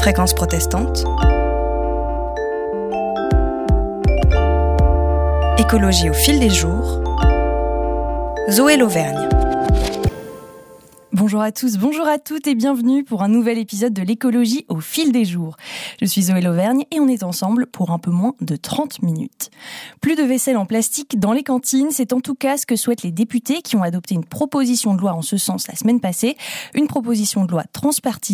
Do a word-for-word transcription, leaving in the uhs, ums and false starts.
Fréquence protestante. Écologie au fil des jours. Zoé Lauvergne. Bonjour à tous, bonjour à toutes et bienvenue pour un nouvel épisode de l'écologie au fil des jours. Je suis Zoé Lauvergne et on est ensemble pour un peu moins de trente minutes. Plus de vaisselle en plastique dans les cantines, c'est en tout cas ce que souhaitent les députés qui ont adopté une proposition de loi en ce sens la semaine passée, une proposition de loi transpartisane